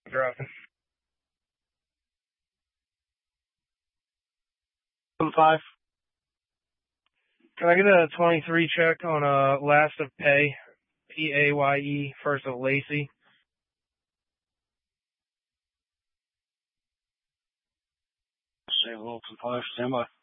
Dropping. 5. Can I get a 23 check on Last of Pay, Paye, first of Lacey? Say Wilson 5, stand by.